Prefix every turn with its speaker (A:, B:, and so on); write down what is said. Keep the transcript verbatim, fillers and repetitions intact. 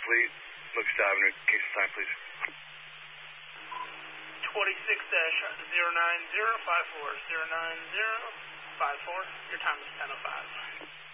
A: Fleet, Lucas Avenue, Kingston time, please.
B: twenty-six dash zero nine zero five four, zero nine zero five four, your time is ten oh five.